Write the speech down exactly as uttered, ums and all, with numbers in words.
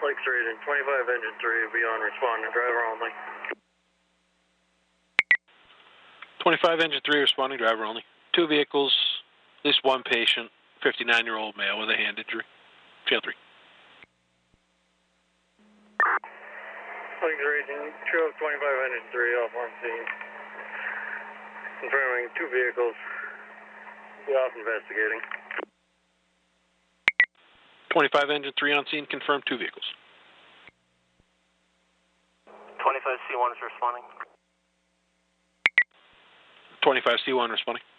Lakes Region, twenty-five engine three will be on responding, driver only. twenty-five engine three responding, driver only. Two vehicles, at least one patient, fifty-nine-year-old male with a hand injury. Channel three. Lakes Region, show twenty-five engine three off on scene. Confirming two vehicles. Be off investigating. twenty-five engine three on scene, confirmed two vehicles. twenty-five C one is responding. twenty-five C one responding.